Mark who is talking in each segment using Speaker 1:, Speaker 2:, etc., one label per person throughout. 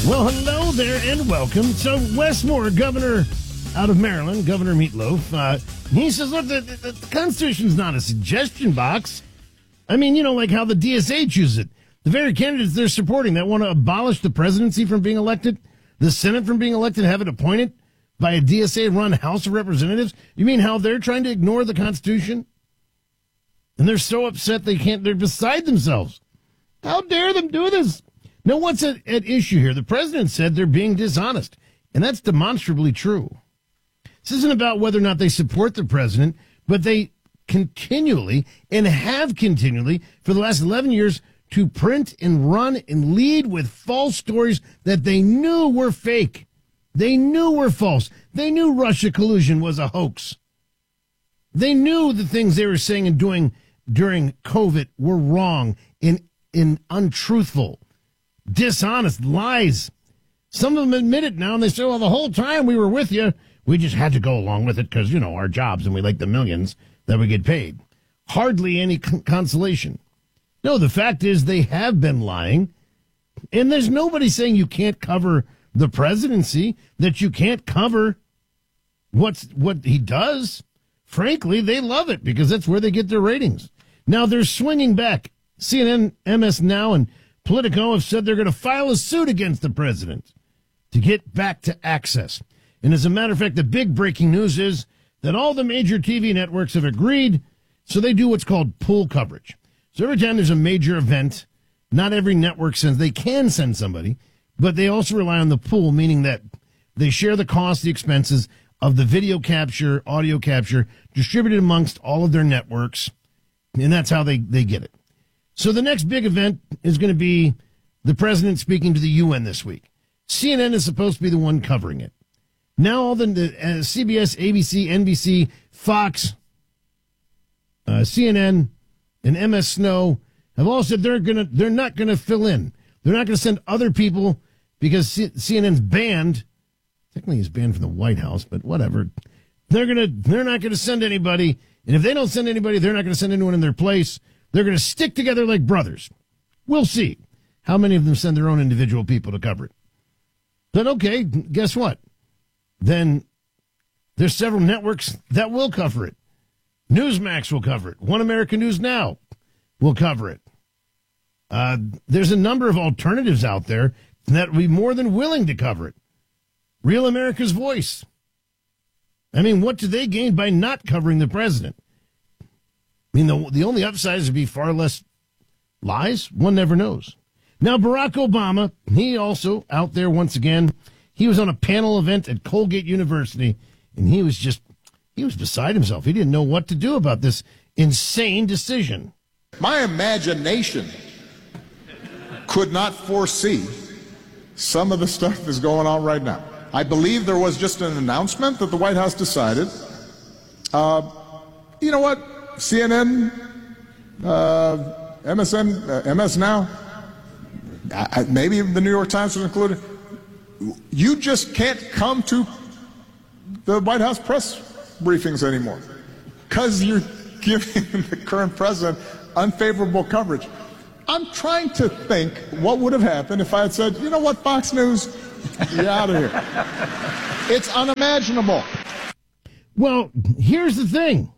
Speaker 1: Well, hello there and welcome. So Wes Moore, governor out of Maryland, Governor Meatloaf, he says, look, the Constitution's not a suggestion box. I mean, you know, like how the DSA chooses it. The very candidates they're supporting that want to abolish the presidency from being elected, the Senate from being elected, have it appointed by a DSA-run House of Representatives. You mean how they're trying to ignore the Constitution? And they're so upset they're beside themselves. How dare them do this? Now, what's at issue here? The president said they're being dishonest, and that's demonstrably true. This isn't about whether or not they support the president, but they continually and have continually for the last 11 years to print and run and lead with false stories that they knew were fake. They knew were false. They knew Russia collusion was a hoax. They knew the things they were saying and doing during COVID were wrong and untruthful. Dishonest lies. Some of them admit it now, and they say, well, the whole time we were with you, we just had to go along with it because, you know, our jobs and we like the millions that we get paid. Hardly any consolation. No, the fact is they have been lying, and there's nobody saying you can't cover the presidency, that you can't cover what he does. Frankly, they love it because that's where they get their ratings. Now they're swinging back. CNN, MS Now, and Politico have said they're going to file a suit against the president to get back to access. And as a matter of fact, the big breaking news is that all the major TV networks have agreed, so they do what's called pool coverage. So every time there's a major event, not every network they can send somebody, but they also rely on the pool, meaning that they share the cost, the expenses of the video capture, audio capture, distributed amongst all of their networks, and that's how they get it. So the next big event is going to be the president speaking to the UN this week. CNN is supposed to be the one covering it. Now all the CBS, ABC, NBC, Fox, CNN, and MS Snow have all said they're not going to fill in. They're not going to send other people because CNN's banned. Technically, he's banned from the White House, but whatever. They're not going to send anybody, and if they don't send anybody, they're not going to send anyone in their place. They're going to stick together like brothers. We'll see how many of them send their own individual people to cover it. But okay, guess what? Then there's several networks that will cover it. Newsmax will cover it. One American News Now will cover it. There's a number of alternatives out there that will be more than willing to cover it. Real America's Voice. I mean, what do they gain by not covering the president? I mean, the only upside is to be far less lies. One never knows. Now, Barack Obama, he also out there once again. He was on a panel event at Colgate University, and he was beside himself. He didn't know what to do about this insane decision.
Speaker 2: My imagination could not foresee some of the stuff that's going on right now. I believe there was just an announcement that the White House decided, you know what? CNN, MSN, MS Now, maybe the New York Times was included. You just can't come to the White House press briefings anymore because you're giving the current president unfavorable coverage. I'm trying to think what would have happened if I had said, you know what, Fox News, you're out of here. It's unimaginable.
Speaker 1: Well, here's the thing.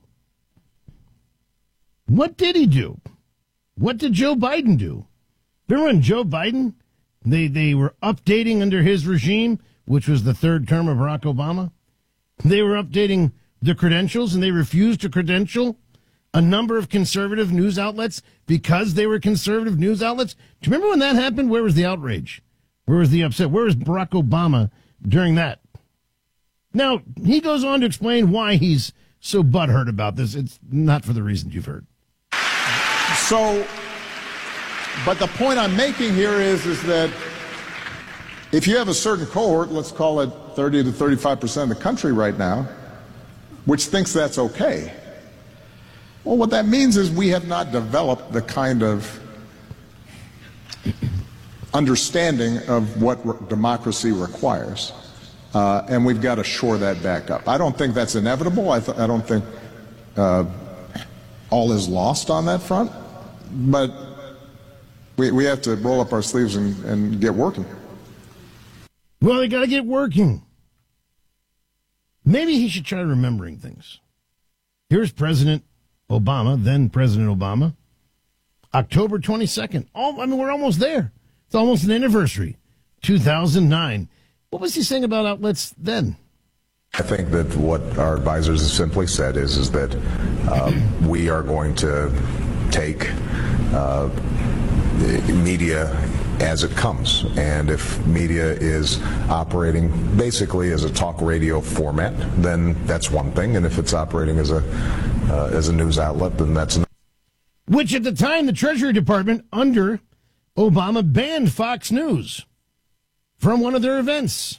Speaker 1: What did he do? What did Joe Biden do? Remember when Joe Biden, they were updating under his regime, which was the third term of Barack Obama? They were updating the credentials, and they refused to credential a number of conservative news outlets because they were conservative news outlets. Do you remember when that happened? Where was the outrage? Where was the upset? Where was Barack Obama during that? Now, he goes on to explain why he's so butthurt about this. It's not for the reasons you've heard.
Speaker 2: So, but the point I'm making here is that if you have a certain cohort, let's call it 30 to 35% of the country right now, which thinks that's okay, well, what that means is we have not developed the kind of understanding of what democracy requires, and we've got to shore that back up. I don't think that's inevitable. I don't think all is lost on that front, but we have to roll up our sleeves and get working.
Speaker 1: Well, they got to get working. Maybe he should try remembering things. Here's President Obama, then President Obama, October 22nd. We're almost there. It's almost an anniversary. 2009. What was he saying about outlets then?
Speaker 3: I think that what our advisors have simply said is that we are going to take media as it comes. And if media is operating basically as a talk radio format, then that's one thing. And if it's operating as a news outlet, then that's another.
Speaker 1: Which at the time, the Treasury Department under Obama banned Fox News from one of their events.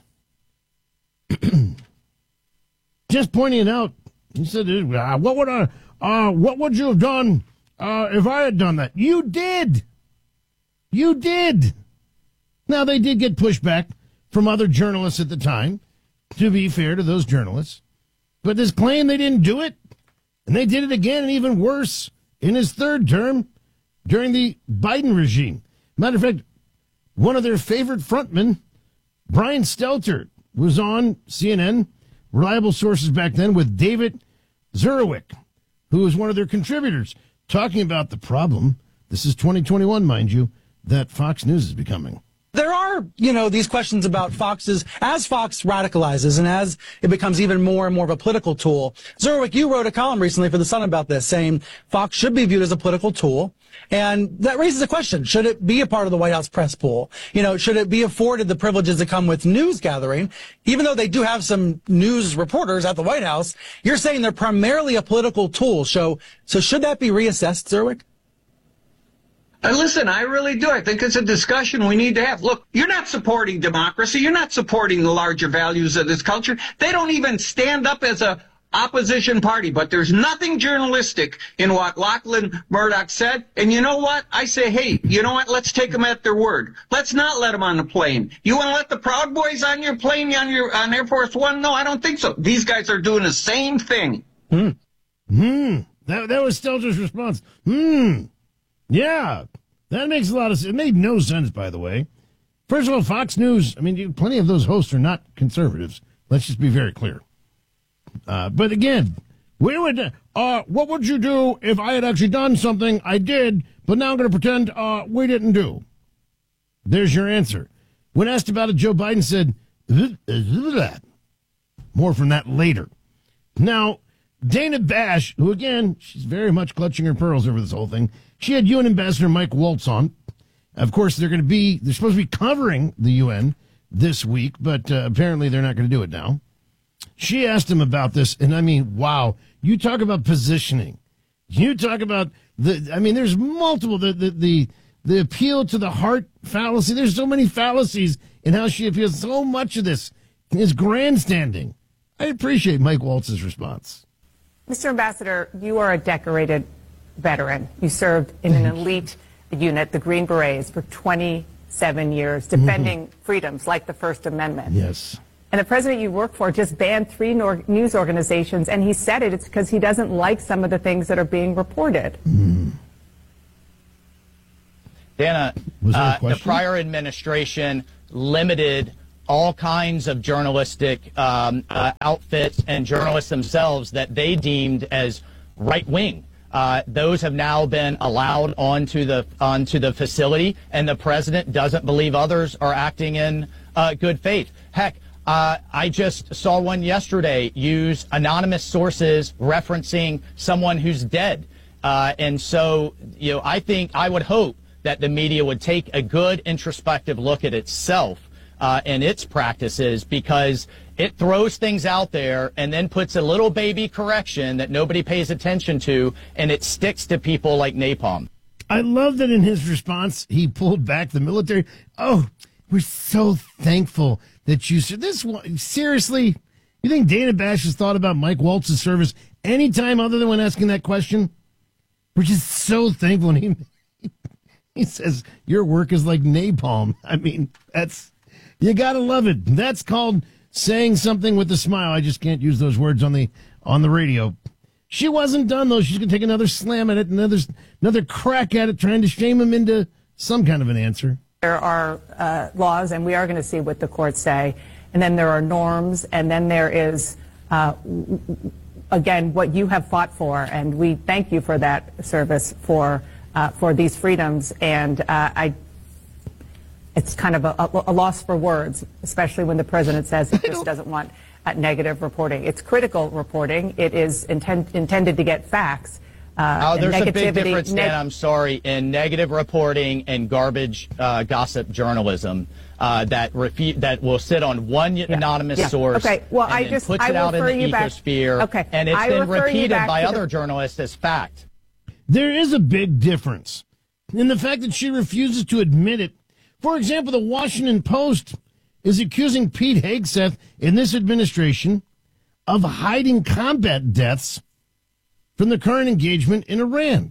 Speaker 1: Just pointing it out, he said, what would you have done if I had done that? You did. You did. Now, they did get pushback from other journalists at the time, to be fair to those journalists. But this claim they didn't do it, and they did it again, and even worse, in his third term during the Biden regime. Matter of fact, one of their favorite frontmen, Brian Stelter, was on CNN, reliable sources back then, with David Zurawik, who was one of their contributors, talking about the problem, this is 2021, mind you, that Fox News is becoming.
Speaker 4: There are, these questions about Fox's, as Fox radicalizes and as it becomes even more and more of a political tool. Zurawik, you wrote a column recently for The Sun about this, saying Fox should be viewed as a political tool. And that raises a question. Should it be a part of the White House press pool? Should it be afforded the privileges that come with news gathering? Even though they do have some news reporters at the White House, you're saying they're primarily a political tool. So should that be reassessed, Zurawik?
Speaker 5: Listen, I really do. I think it's a discussion we need to have. Look, you're not supporting democracy. You're not supporting the larger values of this culture. They don't even stand up as a opposition party, but there's nothing journalistic in what Lachlan Murdoch said. And you know what? I say, hey, you know what? Let's take them at their word. Let's not let them on the plane. You want to let the Proud Boys on your plane, on Air Force One? No, I don't think so. These guys are doing the same thing.
Speaker 1: That was Stelter's response. Yeah, that makes a lot of sense. It made no sense, by the way. First of all, Fox News, plenty of those hosts are not conservatives. Let's just be very clear. But again, what would you do if I had actually done something I did, but now I'm going to pretend we didn't do? There's your answer. When asked about it, Joe Biden said, more from that later. Now, Dana Bash, who again, she's very much clutching her pearls over this whole thing. She had UN Ambassador Mike Waltz on. Of course, they're supposed to be covering the UN this week, but apparently they're not going to do it now. She asked him about this, and wow, you talk about positioning. You talk about there's multiple, the appeal to the heart fallacy. There's so many fallacies in how she appeals. So much of this is grandstanding. I appreciate Mike Waltz's response.
Speaker 6: Mr. Ambassador, you are a decorated veteran. You served in an elite unit, the Green Berets, for 27 years, defending freedoms like the First Amendment.
Speaker 1: Yes.
Speaker 6: And the president you work for just banned 3 news organizations, and he said it's because he doesn't like some of the things that are being reported.
Speaker 7: Dana, the prior administration limited all kinds of journalistic outfits and journalists themselves that they deemed as right-wing. Those have now been allowed onto the facility, and the president doesn't believe others are acting in good faith. Heck, I just saw one yesterday use anonymous sources referencing someone who's dead. And so, I would hope that the media would take a good introspective look at itself and its practices, because it throws things out there and then puts a little baby correction that nobody pays attention to, and it sticks to people like napalm.
Speaker 1: I love that in his response, he pulled back the military. Oh, we're so thankful that you said this. Seriously, you think Dana Bash has thought about Mike Waltz's service any time other than when asking that question? We're just so thankful. And he says, your work is like napalm. You got to love it. That's called saying something with a smile. I just can't use those words on the radio. She wasn't done, though. She's going to take another slam at it, another crack at it, trying to shame him into some kind of an answer.
Speaker 6: There are laws, and we are going to see what the courts say. And then there are norms, and then there is, again, what you have fought for. And we thank you for that service for these freedoms. And it's kind of a loss for words, especially when the president says he just doesn't want negative reporting. It's critical reporting. It is intended to get facts.
Speaker 7: There's a big difference, Dan, I'm sorry, in negative reporting and garbage gossip journalism that will sit on one anonymous source and then puts it out in the ecosphere, and it's then repeated by other journalists as fact.
Speaker 1: There is a big difference in the fact that she refuses to admit it. For example, the Washington Post is accusing Pete Hegseth in this administration of hiding combat deaths from the current engagement in Iran.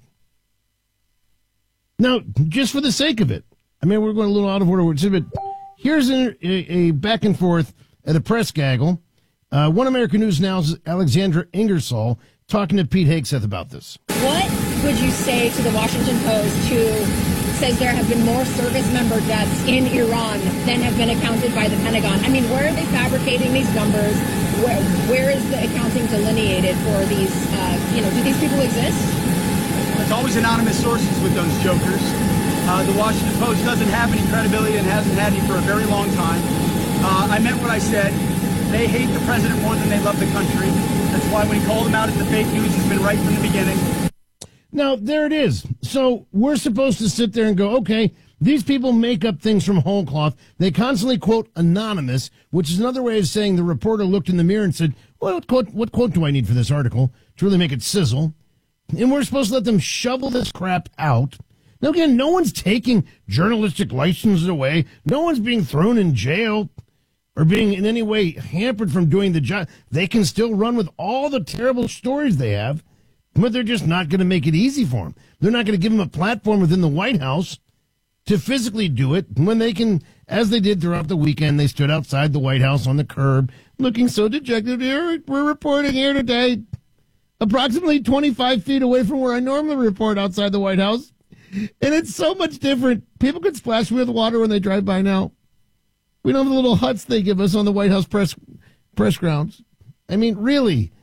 Speaker 1: Now, just for the sake of it, I mean, we're going a little out of order, but here's a back and forth at a press gaggle. One American News Now's Alexandra Ingersoll talking to Pete Hegseth about this.
Speaker 8: What would you say to the Washington Post, who says there have been more service member deaths in Iran than have been accounted by the Pentagon? I mean, where are they fabricating these numbers? Where is the accounting delineated for these, do these people exist?
Speaker 9: It's always anonymous sources with those jokers. The Washington Post doesn't have any credibility and hasn't had any for a very long time. I meant what I said. They hate the president more than they love the country. That's why when he called them out as the fake news, he's been right from the beginning.
Speaker 1: Now, there it is. So we're supposed to sit there and go, okay, these people make up things from whole cloth. They constantly quote anonymous, which is another way of saying the reporter looked in the mirror and said, well, what quote do I need for this article to really make it sizzle? And we're supposed to let them shovel this crap out. Now, again, no one's taking journalistic licenses away. No one's being thrown in jail or being in any way hampered from doing the job. They can still run with all the terrible stories they have, but they're just not going to make it easy for them. They're not going to give them a platform within the White House to physically do it when they can, as they did throughout the weekend. They stood outside the White House on the curb looking so dejected. Here, we're reporting here today, approximately 25 feet away from where I normally report outside the White House. And it's so much different. People can splash me with water when they drive by now. We don't have the little huts they give us on the White House press grounds. I mean, really,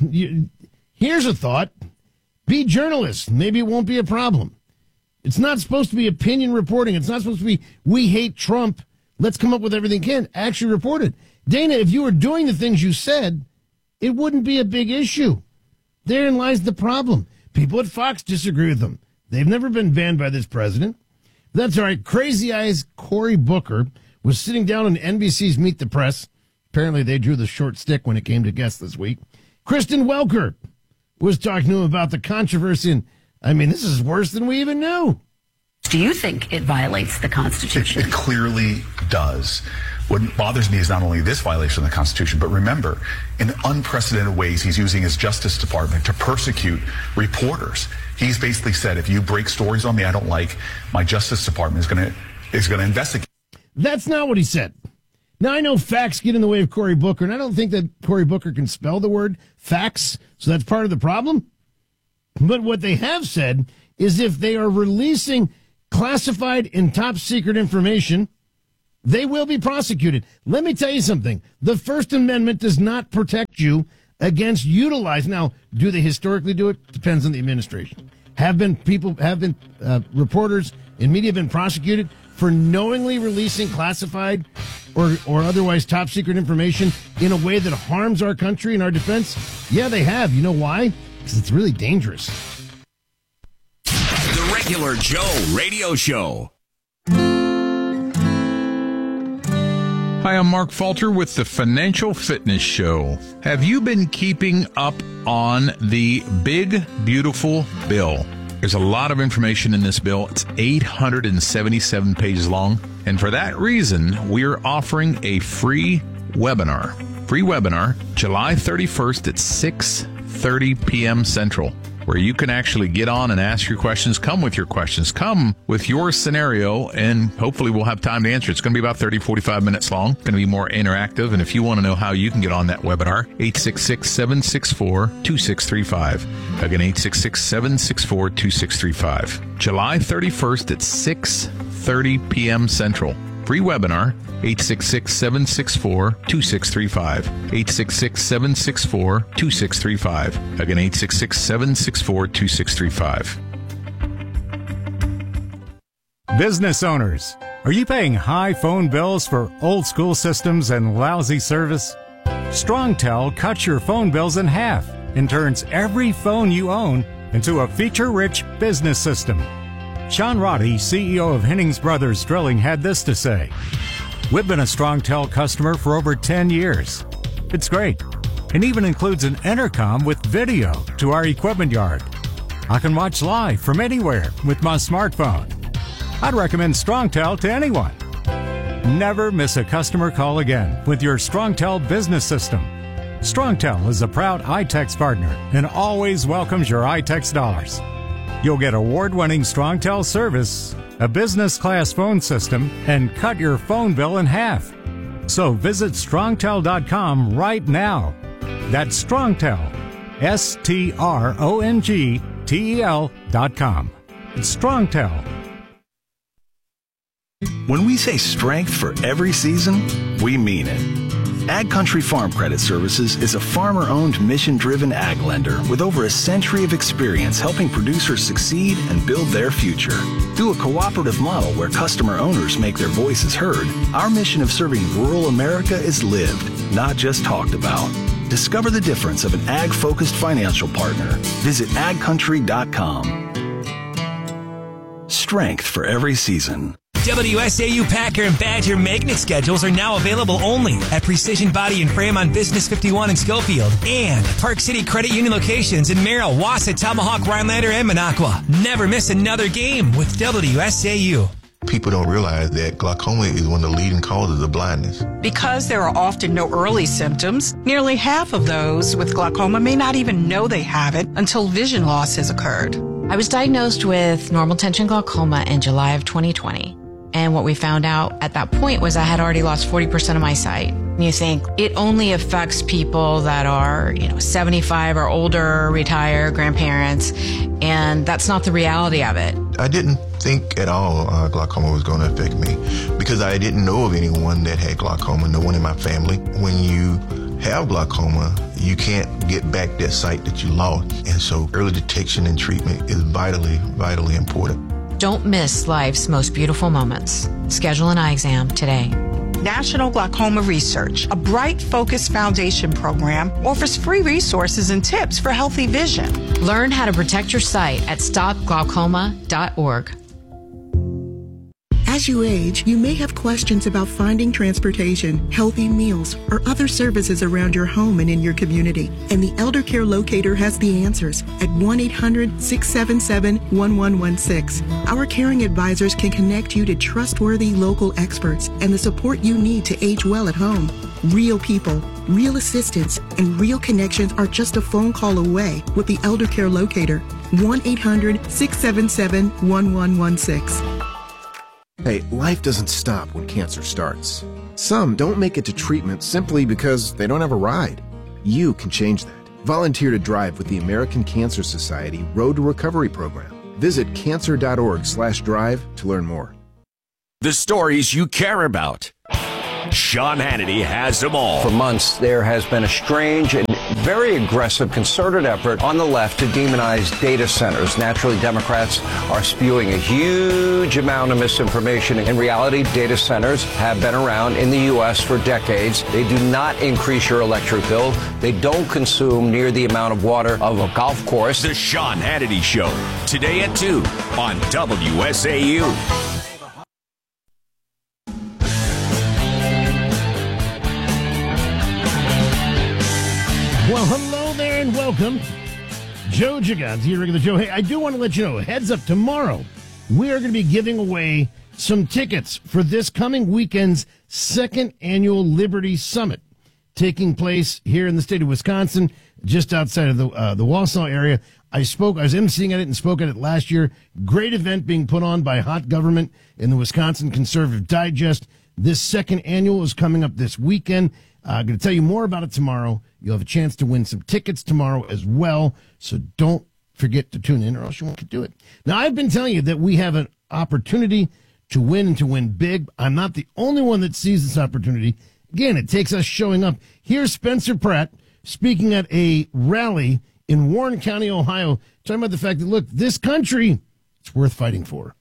Speaker 1: here's a thought. Be journalists. Maybe it won't be a problem. It's not supposed to be opinion reporting. It's not supposed to be, we hate Trump. Let's come up with everything we can. Actually report it. Dana, if you were doing the things you said, it wouldn't be a big issue. Therein lies the problem. People at Fox disagree with them. They've never been banned by this president. That's all right. Crazy Eyes Cory Booker was sitting down on NBC's Meet the Press. Apparently they drew the short stick when it came to guests this week. Kristen Welker was talking to him about the controversy. And, I mean, this is worse than we even knew.
Speaker 10: Do you think it violates the Constitution?
Speaker 11: It clearly does. What bothers me is not only this violation of the Constitution, but remember, in unprecedented ways, he's using his Justice Department to persecute reporters. He's basically said, if you break stories on me I don't like, my Justice Department is going to investigate.
Speaker 1: That's not what he said. Now, I know facts get in the way of Cory Booker, and I don't think that Cory Booker can spell the word facts, so that's part of the problem. But what they have said is if they are releasing classified and top secret information, they will be prosecuted. Let me tell you something. The First Amendment does not protect you against utilizing. Now, do they historically do it? Depends on the administration. Reporters and media have been prosecuted for knowingly releasing classified or otherwise top secret information in a way that harms our country and our defense? Yeah, they have. You know why? Because it's really dangerous.
Speaker 12: The Regular Joe Radio Show.
Speaker 13: Hi, I'm Mark Falter with the Financial Fitness Show. Have you been keeping up on the big, beautiful bill? There's a lot of information in this bill. It's 877 pages long. And for that reason, we're offering a free webinar. July 31st at 6:30 p.m. Central. where you can actually get on and ask your questions. Come with your questions. Come with your scenario, and hopefully we'll have time to answer. It's going to be about 30, 45 minutes long. It's going to be more interactive. And if you want to know how you can get on that webinar, 866-764-2635. Again, 866-764-2635. July 31st at 6:30 p.m. Central. Free webinar, 866-764-2635. 866-764-2635. Again, 866-764-2635.
Speaker 14: Business owners, are you paying high phone bills for old school systems and lousy service? StrongTel cuts your phone bills in half and turns every phone you own into a feature-rich business system. Sean Roddy, CEO of Hennings Brothers Drilling, had this to say. We've been a StrongTel customer for over 10 years. It's great, and even includes an intercom with video to our equipment yard. I can watch live from anywhere with my smartphone. I'd recommend StrongTel to anyone. Never miss a customer call again with your StrongTel business system. StrongTel is a proud iTex partner and always welcomes your iTex dollars. You'll get award-winning StrongTel service, a business-class phone system, and cut your phone bill in half. So visit StrongTel.com right now. That's StrongTel, StrongTel.com. It's StrongTel.
Speaker 15: When we say strength for every season, we mean it. Ag Country Farm Credit Services is a farmer-owned, mission-driven ag lender with over a century of experience helping producers succeed and build their future. Through a cooperative model where customer owners make their voices heard, our mission of serving rural America is lived, not just talked about. Discover the difference of an ag-focused financial partner. Visit agcountry.com. Strength for every season.
Speaker 16: WSAU Packer and Badger magnet schedules are now available only at Precision Body and Frame on Business 51 in Schofield and Park City Credit Union locations in Merrill, Wausau, Tomahawk, Rhinelander, and Minocqua. Never miss another game with WSAU.
Speaker 17: People don't realize that glaucoma is one of the leading causes of blindness.
Speaker 18: Because there are often no early symptoms, nearly half of those with glaucoma may not even know they have it until vision loss has occurred.
Speaker 19: I was diagnosed with normal tension glaucoma in July of 2020. And what we found out at that point was I had already lost 40% of my sight. And you think it only affects people that are, 75 or older, retired, grandparents, and that's not the reality of it.
Speaker 17: I didn't think at all glaucoma was going to affect me because I didn't know of anyone that had glaucoma, no one in my family. When you have glaucoma, you can't get back that sight that you lost. And so early detection and treatment is vitally, vitally important.
Speaker 19: Don't miss life's most beautiful moments. Schedule an eye exam today.
Speaker 18: National Glaucoma Research, a Bright Focus Foundation program, offers free resources and tips for healthy vision.
Speaker 19: Learn how to protect your sight at stopglaucoma.org.
Speaker 20: As you age, you may have questions about finding transportation, healthy meals, or other services around your home and in your community. And the Elder Care Locator has the answers at 1-800-677-1116. Our caring advisors can connect you to trustworthy local experts and the support you need to age well at home. Real people, real assistance, and real connections are just a phone call away with the Elder Care Locator. 1-800-677-1116.
Speaker 21: Hey, life doesn't stop when cancer starts. Some don't make it to treatment simply because they don't have a ride. You can change that. Volunteer to drive with the American Cancer Society Road to Recovery program. Visit cancer.org/drive to learn more.
Speaker 12: The stories you care about. Sean Hannity has them all.
Speaker 22: For months, there has been a strange and very aggressive concerted effort on the left to demonize data centers. Naturally, Democrats are spewing a huge amount of misinformation. In reality, data centers have been around in the U.S. for decades. They do not increase your electric bill. They don't consume near the amount of water of a golf course.
Speaker 12: The Sean Hannity Show, today at 2 on WSAU.
Speaker 1: Well, hello there and welcome. Joe Gigante here, regular Joe. Hey, I do want to let you know, heads up, tomorrow we are going to be giving away some tickets for this coming weekend's second annual Liberty Summit. taking place here in the state of Wisconsin, just outside of the Wausau area. I was emceeing at it and spoke at it last year. Great event being put on by Hot Government in the Wisconsin Conservative Digest. This second annual is coming up this weekend. I'm going to tell you more about it tomorrow. You'll have a chance to win some tickets tomorrow as well. So don't forget to tune in or else you won't do it. Now, I've been telling you that we have an opportunity to win and to win big. I'm not the only one that sees this opportunity. Again, it takes us showing up. Here's Spencer Pratt speaking at a rally in Warren County, Ohio, talking about the fact that, look, this country, it's worth fighting for.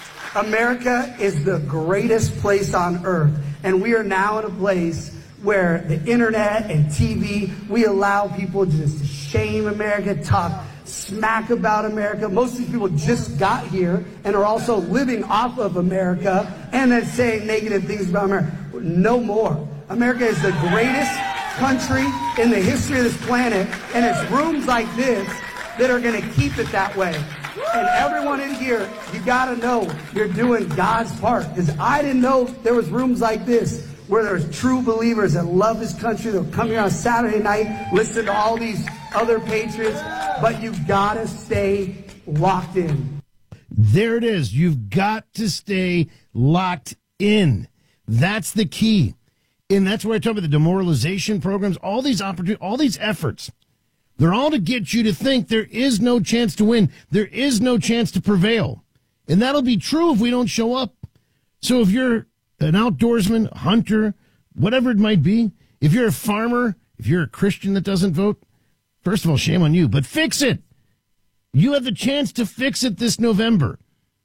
Speaker 2: America is the greatest place on earth, and we are now in a place where the internet and TV, we allow people just to shame America, talk smack about America. Most of these people just got here and are also living off of America and then saying negative things about America. No more. America is the greatest country in the history of this planet, and it's rooms like this that are going to keep it that way. And everyone in here, you got to know you're doing God's part, because I didn't know there was rooms like this where there's true believers that love this country. They'll come here on Saturday night, listen to all these other patriots, but you've got to stay locked in.
Speaker 1: There it is. You've got to stay locked in. That's the key. And that's where I talk about the demoralization programs, all these opportunities, all these efforts. They're all to get you to think there is no chance to win. There is no chance to prevail. And that'll be true if we don't show up. So if you're an outdoorsman, hunter, whatever it might be, if you're a farmer, if you're a Christian that doesn't vote, first of all, shame on you, but fix it. You have the chance to fix it this November.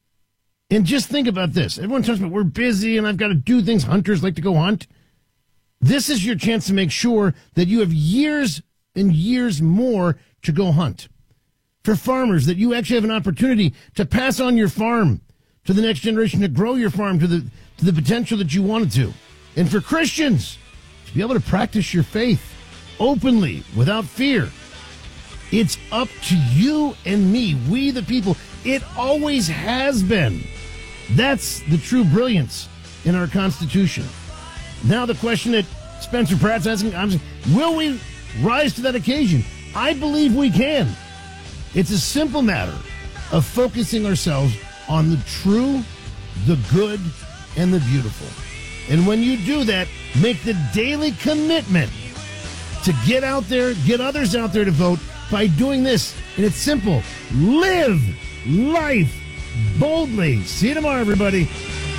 Speaker 1: And just think about this. Everyone talks about we're busy and I've got to do things. Hunters like to go hunt. This is your chance to make sure that you have years and years more to go hunt. For farmers, that you actually have an opportunity to pass on your farm to the next generation, to grow your farm to the potential that you wanted to. And for Christians, to be able to practice your faith openly, without fear. It's up to you and me, we the people. It always has been. That's the true brilliance in our Constitution. Now the question that Spencer Pratt's asking, will we rise to that occasion? I believe we can. It's a simple matter of focusing ourselves on the true, the good, and the beautiful. And when you do that, make the daily commitment to get out there, get others out there to vote by doing this. And it's simple. Live life boldly. See you tomorrow, everybody.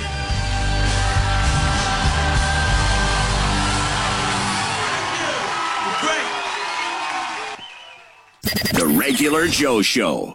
Speaker 12: The Regular Joe Show.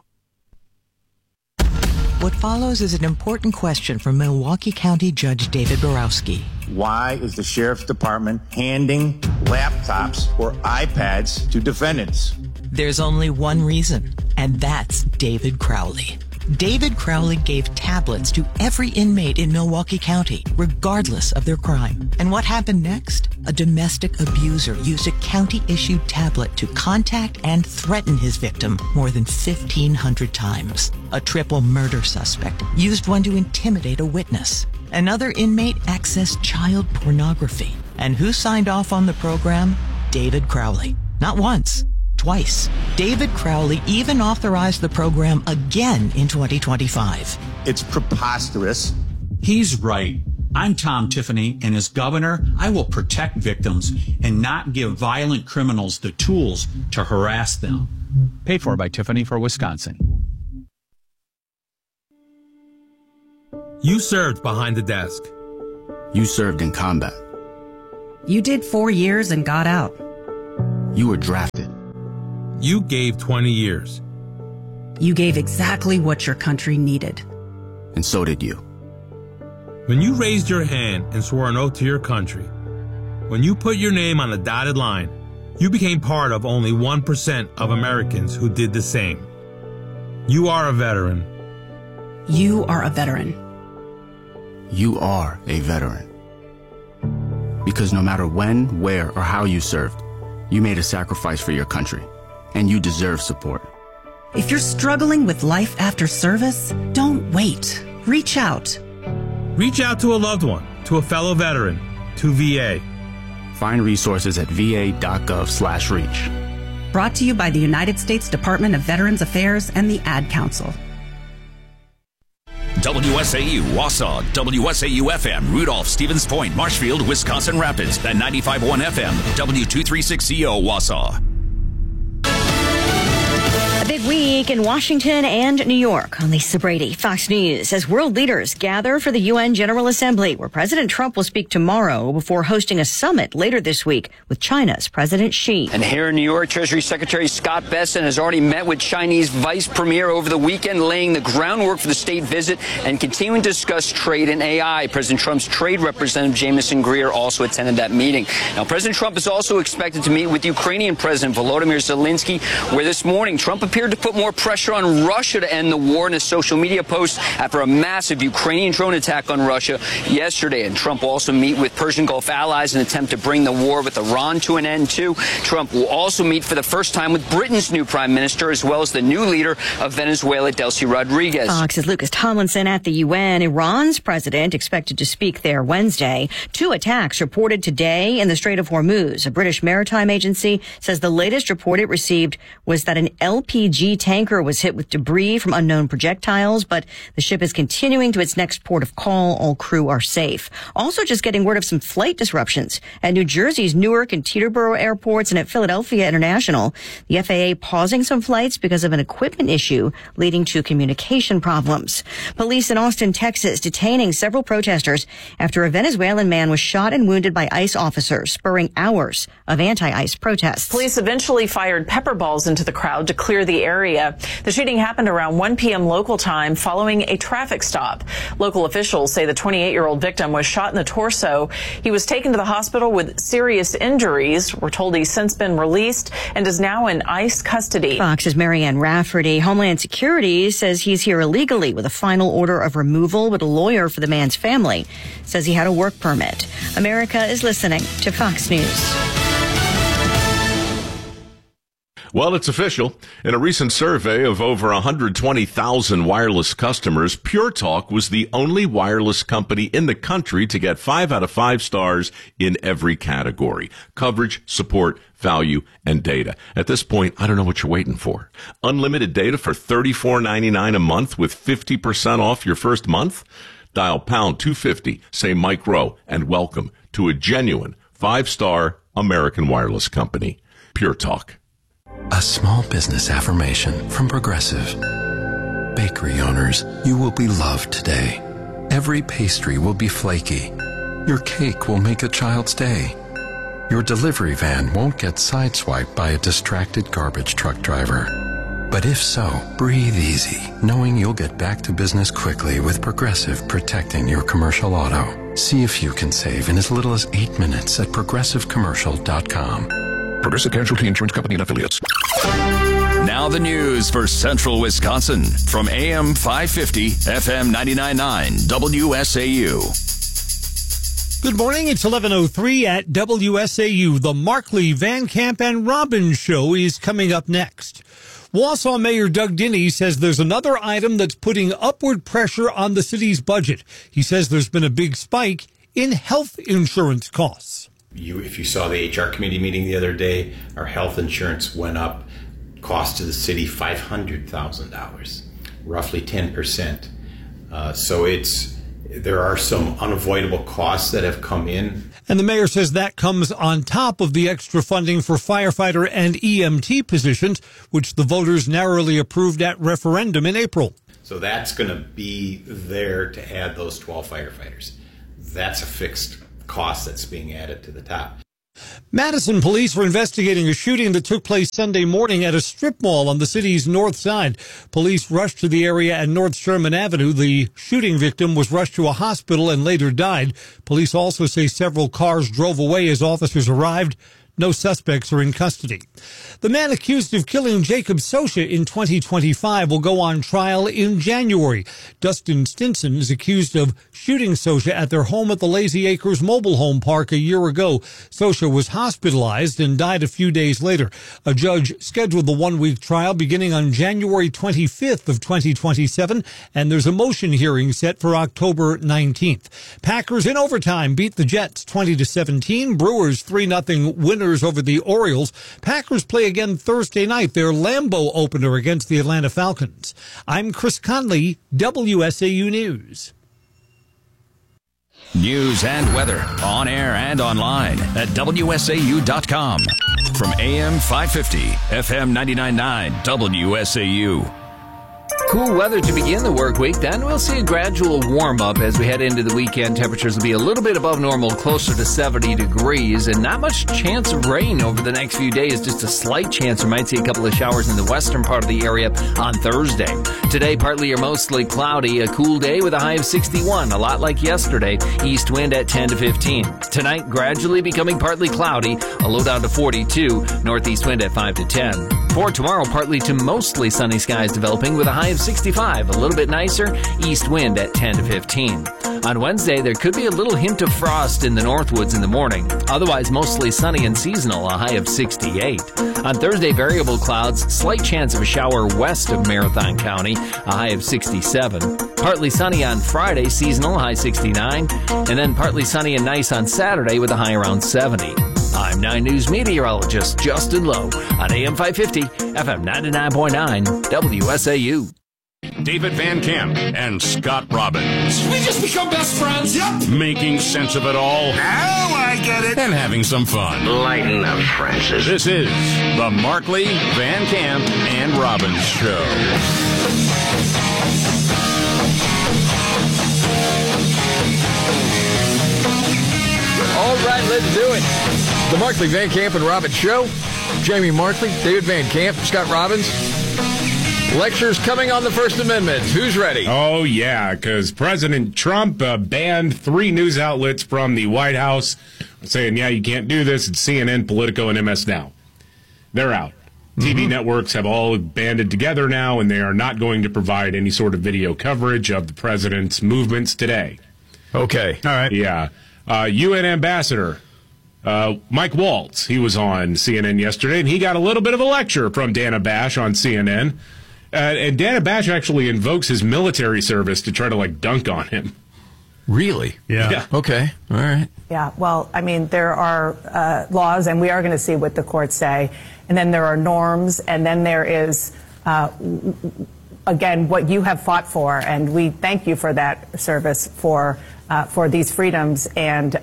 Speaker 3: What follows is an important question from Milwaukee County Judge David Borowski.
Speaker 23: Why is the Sheriff's Department handing laptops or iPads to defendants?
Speaker 3: There's only one reason, and that's David Crowley. David Crowley gave tablets to every inmate in Milwaukee County, regardless of their crime. And what happened next? A domestic abuser used a county-issued tablet to contact and threaten his victim more than 1,500 times. A triple murder suspect used one to intimidate a witness. Another inmate accessed child pornography. And who signed off on the program? David Crowley. Not once. Twice. David Crowley even authorized the program again in 2025.
Speaker 23: It's preposterous.
Speaker 24: He's right. I'm Tom Tiffany, and as governor, I will protect victims and not give violent criminals the tools to harass them.
Speaker 25: Paid for by Tiffany for Wisconsin.
Speaker 26: You served behind the desk.
Speaker 27: You served in combat.
Speaker 10: You did 4 years and got out.
Speaker 27: You were drafted.
Speaker 26: You gave 20 years.
Speaker 10: You gave exactly what your country needed.
Speaker 27: And so did you.
Speaker 26: When you raised your hand and swore an oath to your country, when you put your name on a dotted line, you became part of only 1% of Americans who did the same. You are a veteran.
Speaker 10: You are a veteran.
Speaker 27: You are a veteran. Because no matter when, where, or how you served, you made a sacrifice for your country, and you deserve support.
Speaker 10: If you're struggling with life after service, don't wait. Reach out.
Speaker 26: Reach out to a loved one, to a fellow veteran, to VA.
Speaker 27: Find resources at va.gov/reach.
Speaker 10: Brought to you by the United States Department of Veterans Affairs and the Ad Council.
Speaker 12: WSAU Wausau, WSAU FM, Rudolph, Stevens Point, Marshfield, Wisconsin Rapids, and 95.1 FM, W236CO Wausau.
Speaker 4: A big week in Washington and New York. I'm Lisa Brady, Fox News. As world leaders gather for the UN General Assembly, where President Trump will speak tomorrow before hosting a summit later this week with China's President Xi.
Speaker 5: And here in New York, Treasury Secretary Scott Bessent has already met with Chinese Vice Premier over the weekend, laying the groundwork for the state visit and continuing to discuss trade and AI. President Trump's trade representative, Jameson Greer, also attended that meeting. Now, President Trump is also expected to meet with Ukrainian President Volodymyr Zelensky, where this morning Trump appeared to put more pressure on Russia to end the war in a social media post after a massive Ukrainian drone attack on Russia yesterday. And Trump will also meet with Persian Gulf allies in an attempt to bring the war with Iran to an end, too. Trump will also meet for the first time with Britain's new prime minister, as well as the new leader of Venezuela, Delcy Rodriguez.
Speaker 4: Fox's Lucas Tomlinson at the UN. Iran's president expected to speak there Wednesday. 2 attacks reported today in the Strait of Hormuz. A British maritime agency says the latest report it received was that an LPG tanker was hit with debris from unknown projectiles, but the ship is continuing to its next port of call. All crew are safe. Also just getting word of some flight disruptions at New Jersey's Newark and Teterboro airports and at Philadelphia International. The FAA pausing some flights because of an equipment issue leading to communication problems. Police in Austin, Texas, detaining several protesters after a Venezuelan man was shot and wounded by ICE officers, spurring hours of anti-ICE protests.
Speaker 6: Police eventually fired pepper balls into the crowd to clear the area. The shooting happened around 1 p.m. local time following a traffic stop. Local officials say the 28-year-old victim was shot in the torso. He was taken to the hospital with serious injuries. We're told he's since been released and is now in ICE custody.
Speaker 4: Fox's Marianne Rafferty. Homeland Security says he's here illegally with a final order of removal, but a lawyer for the man's family says he had a work permit. America is listening to Fox News.
Speaker 7: Well, it's official. In a recent survey of over 120,000 wireless customers, Pure Talk was the only wireless company in the country to get 5 out of 5 stars in every category: coverage, support, value, and data. At this point, I don't know what you're waiting for. Unlimited data for $34.99 a month with 50% off your first month? Dial pound 250, say Mike Rowe, and welcome to a genuine 5-star American wireless company. Pure Talk.
Speaker 8: A small business affirmation from Progressive. Bakery owners, you will be loved today. Every pastry will be flaky. Your cake will make a child's day. Your delivery van won't get sideswiped by a distracted garbage truck driver. But if so, breathe easy, knowing you'll get back to business quickly with Progressive protecting your commercial auto. See if you can save in as little as 8 minutes at progressivecommercial.com.
Speaker 12: Progressive Casualty Insurance Company and Affiliates. Now the news for Central Wisconsin from AM 550, FM 99.9, WSAU.
Speaker 9: Good morning. It's 11:03 at WSAU. The Markley, Van Camp, and Robbins Show is coming up next. Wausau Mayor Doug Dinney says there's another item that's putting upward pressure on the city's budget. He says there's been a big spike in health insurance costs.
Speaker 11: If you saw the HR committee meeting the other day, our health insurance went up, cost to the city $500,000, roughly 10%. So there are some unavoidable costs that have come in.
Speaker 9: And the mayor says that comes on top of the extra funding for firefighter and EMT positions, which the voters narrowly approved at referendum in April.
Speaker 11: So that's going to be there to add those 12 firefighters. That's a fixed cost that's being added to the top.
Speaker 9: Madison police were investigating a shooting that took place Sunday morning at a strip mall on the city's north side. Police rushed to the area at North Sherman Avenue. The shooting victim was rushed to a hospital and later died. Police also say several cars drove away as officers arrived. No suspects are in custody. The man accused of killing Jacob Socha in 2025 will go on trial in January. Dustin Stinson is accused of shooting Socha at their home at the Lazy Acres mobile home park a year ago. Socha was hospitalized and died a few days later. A judge scheduled the one-week trial beginning on January 25th of 2027, and there's a motion hearing set for October 19th. Packers in overtime beat the Jets 20-17. Brewers 3-0 winners over the Orioles. Packers play again Thursday night, their Lambeau opener against the Atlanta Falcons. I'm Chris Conley, WSAU News.
Speaker 12: News and weather on air and online at WSAU.com. From AM 550, FM 99.9, WSAU.
Speaker 13: Cool weather to begin the work week. Then we'll see a gradual warm up as we head into the weekend. Temperatures will be a little bit above normal, closer to 70 degrees, and not much chance of rain over the next few days. Just a slight chance. We might see a couple of showers in the western part of the area on Thursday. Today, partly or mostly cloudy, a cool day with a high of 61, a lot like yesterday. East wind at 10 to 15. Tonight, gradually becoming partly cloudy, a low down to 42, northeast wind at 5 to 10. For tomorrow, partly to mostly sunny skies developing with a high of 65, a little bit nicer, east wind at 10 to 15. On Wednesday, there could be a little hint of frost in the Northwoods in the morning. Otherwise, mostly sunny and seasonal, a high of 68. On Thursday, variable clouds, slight chance of a shower west of Marathon County, a high of 67. Partly sunny on Friday, seasonal, high 69. And then partly sunny and nice on Saturday with a high around 70. I'm 9 News meteorologist Justin Lowe on AM 550, FM 99.9, WSAU.
Speaker 14: David Van Camp and Scott Robbins.
Speaker 15: We just become best friends. Yep.
Speaker 14: Making sense of it all.
Speaker 15: Now I get it.
Speaker 14: And having some fun.
Speaker 15: Lighten up, Francis.
Speaker 14: This is the Markley, Van Camp, and Robbins Show.
Speaker 16: All right, let's do it. The Markley, Van Camp, and Robbins Show. Jamie Markley, David Van Camp, Scott Robbins. Lectures coming on the First Amendment. Who's ready?
Speaker 17: Oh, yeah, because President Trump banned 3 news outlets from the White House, saying, yeah, you can't do this. It's CNN, Politico, and MS Now. They're out. TV networks have all banded together now, and they are not going to provide any sort of video coverage of the president's movements today.
Speaker 16: Okay.
Speaker 17: All right. Yeah. UN ambassador Mike Waltz, he was on CNN yesterday, and he got a little bit of a lecture from Dana Bash on CNN. And Dana Bash actually invokes his military service to try to, dunk on him.
Speaker 16: Really?
Speaker 17: Yeah.
Speaker 16: Okay. All right.
Speaker 18: Yeah. Well, I mean, there are laws, and we are going to see what the courts say. And then there are norms, and then there is, again, what you have fought for. And we thank you for that service for these freedoms. And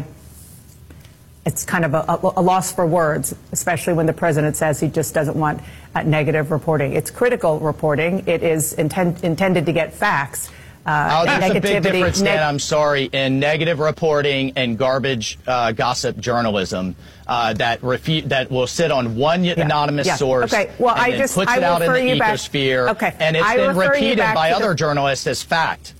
Speaker 18: it's kind of a loss for words, especially when the president says he just doesn't want negative reporting. It's critical reporting. It is intended to get facts.
Speaker 19: There's a big difference, Dan, I'm sorry, in negative reporting and garbage gossip journalism that will sit on one anonymous source and then puts it out in the ecosphere, and it's been repeated by other journalists as fact.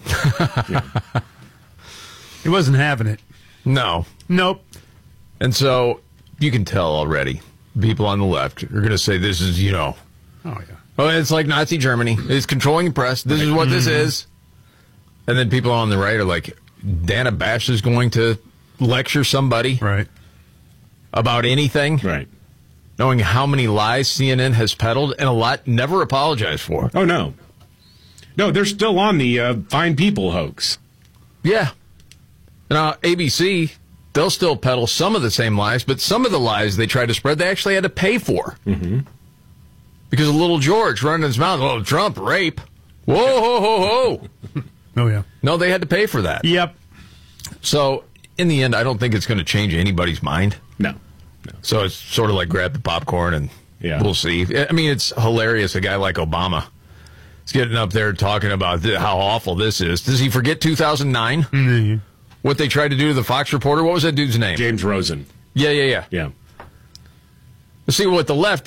Speaker 16: He wasn't having it. No.
Speaker 17: Nope.
Speaker 16: And so you can tell already, people on the left are going to say this is, oh, yeah. Oh, it's like Nazi Germany. It's controlling the press. This is what this is. And then people on the right are like, Dana Bash is going to lecture somebody about anything.
Speaker 17: Right.
Speaker 16: Knowing how many lies CNN has peddled and a lot never apologized for.
Speaker 17: Oh, no. No, they're still on the Fine People hoax.
Speaker 16: Yeah. Now, ABC, they'll still peddle some of the same lies, but some of the lies they tried to spread, they actually had to pay for.
Speaker 17: Mm-hmm.
Speaker 16: Because of little George running his mouth, oh, Trump, rape. Whoa, ho, ho, ho.
Speaker 9: Oh, yeah.
Speaker 16: No, they had to pay for that.
Speaker 17: Yep.
Speaker 16: So, in the end, I don't think it's going to change anybody's mind.
Speaker 17: No.
Speaker 16: So, it's sort of like grab the popcorn and we'll see. I mean, it's hilarious, a guy like Obama is getting up there talking about how awful this is. Does he forget 2009?
Speaker 9: Mm-hmm.
Speaker 16: What they tried to do to the Fox reporter? What was that dude's name?
Speaker 17: James Rosen.
Speaker 16: Yeah.
Speaker 17: Yeah.
Speaker 16: See, what the left...